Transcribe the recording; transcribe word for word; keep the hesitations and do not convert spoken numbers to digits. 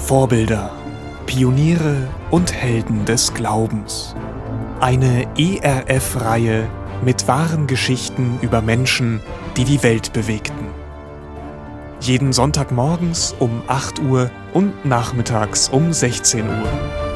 Vorbilder, Pioniere und Helden des Glaubens. Eine E R F-Reihe mit wahren Geschichten über Menschen, die die Welt bewegten. Jeden Sonntagmorgens um acht Uhr und nachmittags um sechzehn Uhr.